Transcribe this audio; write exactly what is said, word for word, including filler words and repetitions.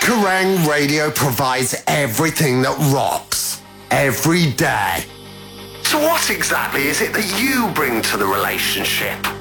Kerrang Radio provides everything that rocks, every day. So what exactly is it that you bring to the relationship?